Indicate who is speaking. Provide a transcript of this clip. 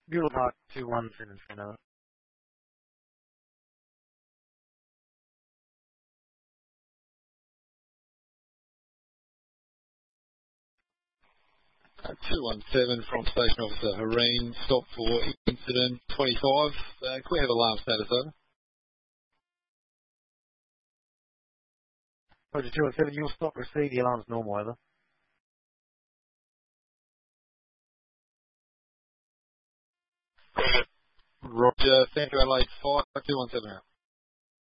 Speaker 1: Bugle Park 217 Fenner.
Speaker 2: 217 from Station Officer Hareen, stop for incident 25. Can we have alarm status over?
Speaker 1: Roger 217, you'll stop, receive the alarm's normal, over.
Speaker 2: Roger, Central Adelaide 5, 217 out.